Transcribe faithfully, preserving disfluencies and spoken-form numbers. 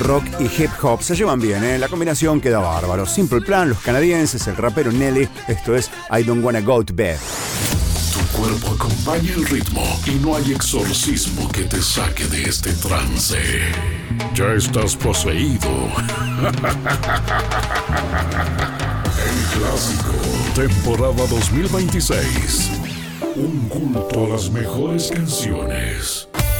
rock y hip hop se llevan bien, ¿eh? La combinación queda bárbaro. Simple Plan, los canadienses, el rapero Nelly. Esto es I Don't Wanna Go to Bed. Tu cuerpo acompaña el ritmo y no hay exorcismo que te saque de este trance. Ya estás poseído. El clásico, temporada dos mil veintiséis. Un culto a las mejores canciones.